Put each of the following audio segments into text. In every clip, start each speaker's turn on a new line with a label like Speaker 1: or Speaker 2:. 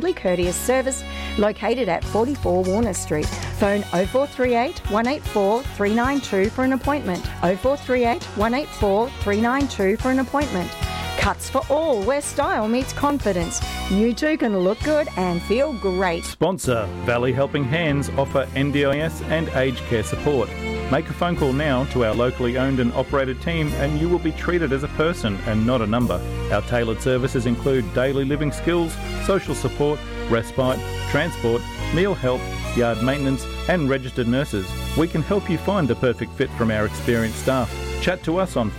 Speaker 1: friendly, courteous service located at 44 Warner Street. Phone 0438 184 392 for an appointment. 0438 184 392 for an appointment. Cuts for all, where style meets confidence. You too can look good and feel great.
Speaker 2: Sponsor Valley Helping Hands offer NDIS and aged care support. Make a phone call now to our locally owned and operated team and you will be treated as a person and not a number. Our tailored services include daily living skills, social support, respite, transport, meal help, yard maintenance and registered nurses. We can help you find the perfect fit from our experienced staff. Chat to us on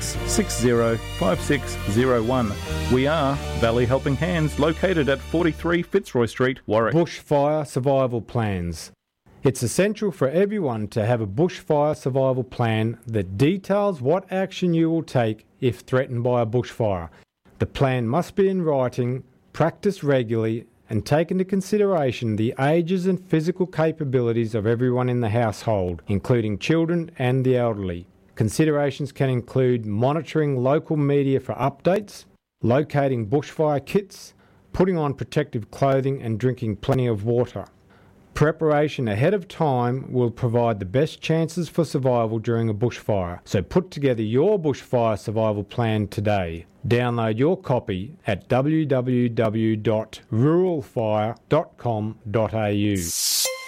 Speaker 2: 46605601. We are Valley Helping Hands, located at 43 Fitzroy Street, Warwick.
Speaker 3: Bushfire survival plans. It's essential for everyone to have a bushfire survival plan that details what action you will take if threatened by a bushfire. The plan must be in writing, practiced regularly, and take into consideration the ages and physical capabilities of everyone in the household, including children and the elderly. Considerations can include monitoring local media for updates, locating bushfire kits, putting on protective clothing and drinking plenty of water. Preparation ahead of time will provide the best chances for survival during a bushfire, so put together your bushfire survival plan today. Download your copy at www.ruralfire.com.au.